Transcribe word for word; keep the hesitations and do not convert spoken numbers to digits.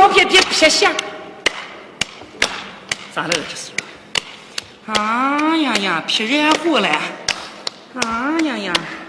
毛别别撇下，咋了这是？啊呀呀，劈热乎了！啊呀呀！